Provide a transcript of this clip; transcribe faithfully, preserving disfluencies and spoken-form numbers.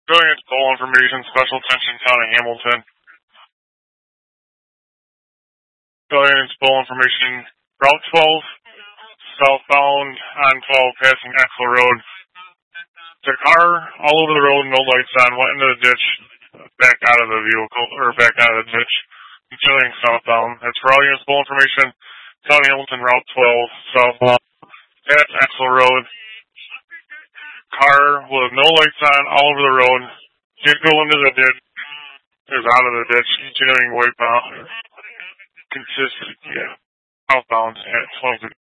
Brilliant poll information, special attention, town of Hamilton. Brilliant poll information, Route twelve, southbound on twelve, passing Axel Road. The car all over the road, no lights on, went into the ditch, back out of the vehicle, or back out of the ditch, continuing southbound. That's for all units, poll information, town of Hamilton, Route twelve, southbound, past Axel Road. Car with no lights on, all over the road, did go into the ditch, is out of the ditch, continuing westbound, consistent, yeah, southbound at twelve.